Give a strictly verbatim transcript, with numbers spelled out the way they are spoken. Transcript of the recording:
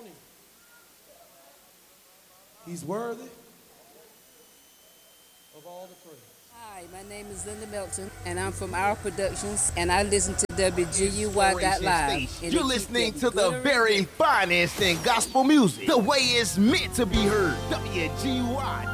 He's worthy of all the praise. Hi, my name is Linda Melton, and I'm from Our Productions, and I listen to W G U Y dot live. You're listening to the very finest in gospel music, the way it's meant to be heard. W G U Y.